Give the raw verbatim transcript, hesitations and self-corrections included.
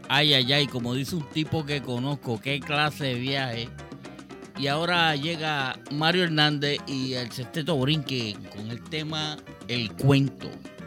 Ay, ay, ay, como dice un tipo que conozco, qué clase de viaje. Y ahora llega Mario Hernández y el Sexteto Borinquen con el tema El Cuento.